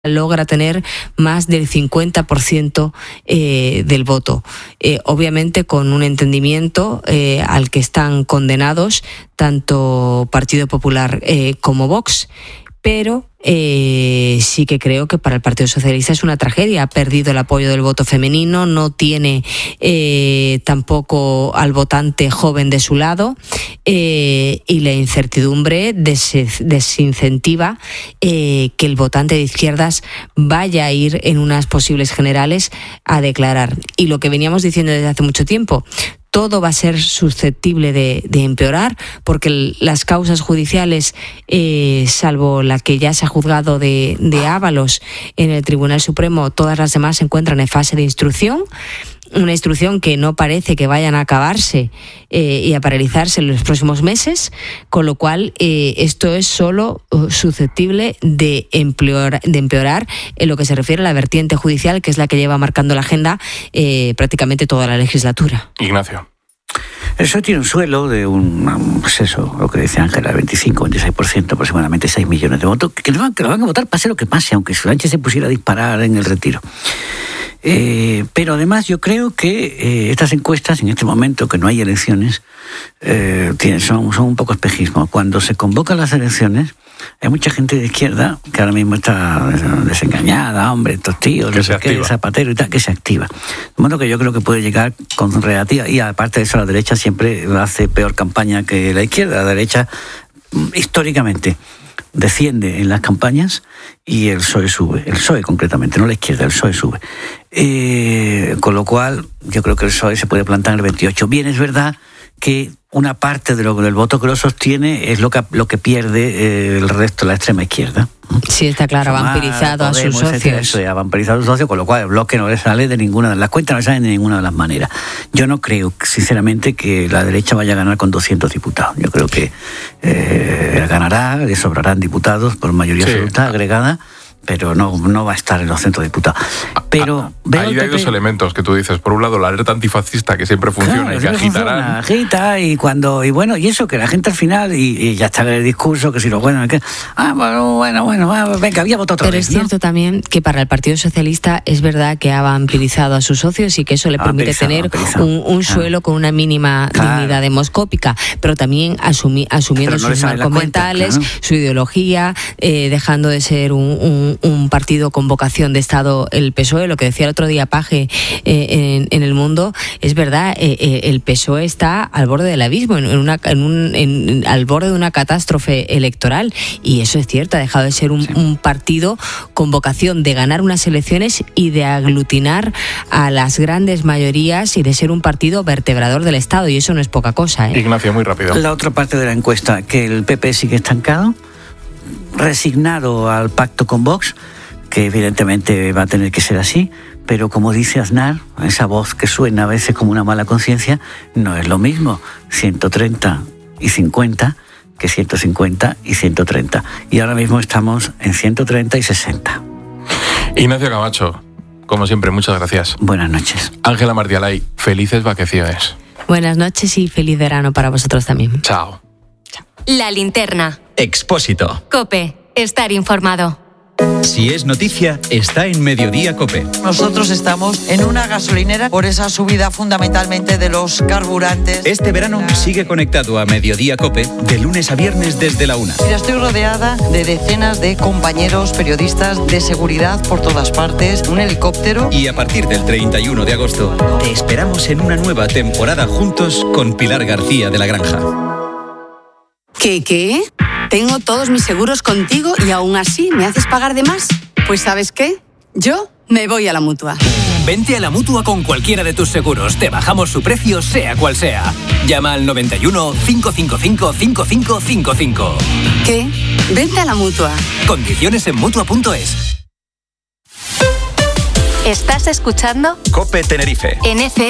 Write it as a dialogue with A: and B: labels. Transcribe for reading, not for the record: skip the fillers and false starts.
A: logra tener más del 50% del voto. Obviamente con un entendimiento al que están condenados tanto Partido Popular como Vox, pero sí que creo que para el Partido Socialista es una tragedia. Ha perdido el apoyo del voto femenino, no tiene tampoco al votante joven de su lado, y la incertidumbre desincentiva que el votante de izquierdas vaya a ir en unas posibles generales a declarar. Y lo que veníamos diciendo desde hace mucho tiempo, todo va a ser susceptible de empeorar, porque las causas judiciales, salvo la que ya se ha juzgado de Ábalos en el Tribunal Supremo, todas las demás se encuentran en fase de instrucción. Una instrucción que no parece que vayan a acabarse y a paralizarse en los próximos meses, con lo cual esto es solo susceptible de empeorar en lo que se refiere a la vertiente judicial, que es la que lleva marcando la agenda prácticamente toda la legislatura.
B: Ignacio.
C: El PSOE tiene un suelo de lo que dice Ángela, 25-26%, aproximadamente 6 millones de votos, que lo van a votar pase lo que pase, aunque Sánchez se pusiera a disparar en el retiro. Pero además yo creo que estas encuestas, en este momento que no hay elecciones, son un poco espejismo. Cuando se convocan las elecciones, hay mucha gente de izquierda que ahora mismo está desengañada, hombre, estos tíos, no sé qué, Zapatero y tal, que se activa. De modo que yo creo que puede llegar con relativa, y aparte de eso la derecha siempre hace peor campaña que la izquierda. La derecha, históricamente, defiende en las campañas y el PSOE sube. El PSOE concretamente, no la izquierda, el PSOE sube. Con lo cual, yo creo que el PSOE se puede plantar en el 28. Bien, es verdad que una parte de lo que el voto que lo sostiene es lo que pierde el resto de la extrema izquierda.
A: Sí, está claro, ha vampirizado a sus socios.
C: Ha vampirizado a sus socios, con lo cual el bloque no le sale de ninguna de las cuentas, no le sale de ninguna de las maneras. Yo no creo, sinceramente, que la derecha vaya a ganar con 200 diputados. Yo creo que ganará, le sobrarán diputados por mayoría absoluta agregada, pero no va a estar en los centros de diputados. Pero
B: hay dos elementos que tú dices. Por un lado, la alerta antifascista que siempre funciona, claro, y que agitarán.
C: Agita, y eso, que la gente al final, y ya está en el discurso, que si lo bueno, venga, había votado otra vez.
A: Pero es cierto también que para el Partido Socialista es verdad que ha vampirizado a sus socios y que eso le permite tener un suelo con una mínima dignidad demoscópica, pero también asumiendo sus marcos mentales, su ideología, dejando de ser un partido con vocación de Estado, el PSOE. Lo que decía el otro día Paje en El Mundo, es verdad, el PSOE está al borde del abismo, al borde de una catástrofe electoral, y eso es cierto, ha dejado de ser un partido con vocación de ganar unas elecciones y de aglutinar a las grandes mayorías y de ser un partido vertebrador del Estado, y eso no es poca cosa, ¿eh?
B: Ignacio, muy rápido.
C: La otra parte de la encuesta, que el PP sigue estancado, resignado al pacto con Vox, que evidentemente va a tener que ser así, pero como dice Aznar, esa voz que suena a veces como una mala conciencia, no es lo mismo 130 y 50 que 150 y 130. Y ahora mismo estamos en 130 y 60.
B: Ignacio Camacho, como siempre, muchas gracias.
C: Buenas noches.
B: Ángela Martialay, felices vacaciones.
A: Buenas noches y feliz verano para vosotros también.
B: Chao.
D: La Linterna.
E: Expósito.
D: COPE. Estar informado.
E: Si es noticia, está en Mediodía COPE.
F: Nosotros estamos en una gasolinera por esa subida fundamentalmente de los carburantes.
E: Este verano sigue conectado a Mediodía COPE de lunes a viernes desde la 1.
F: Mira, estoy rodeada de decenas de compañeros periodistas de seguridad por todas partes, un helicóptero.
E: Y a partir del 31 de agosto te esperamos en una nueva temporada juntos con Pilar García de la Granja.
G: ¿Qué? Tengo todos mis seguros contigo y aún así me haces pagar de más. Pues ¿sabes qué? Yo me voy a la Mutua.
H: Vente a la Mutua con cualquiera de tus seguros. Te bajamos su precio, sea cual sea. Llama al 91 555 5555.
G: ¿Qué? Vente a la Mutua.
H: Condiciones en Mutua.es.
D: ¿Estás escuchando?
E: COPE Tenerife.
D: En FM.